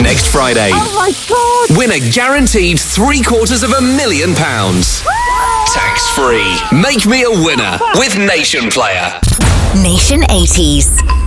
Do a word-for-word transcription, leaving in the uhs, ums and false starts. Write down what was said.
next Friday. Oh my God! Win a guaranteed three quarters of a million pounds. Tax free. Make me a winner with Nation Player. Nation eighties.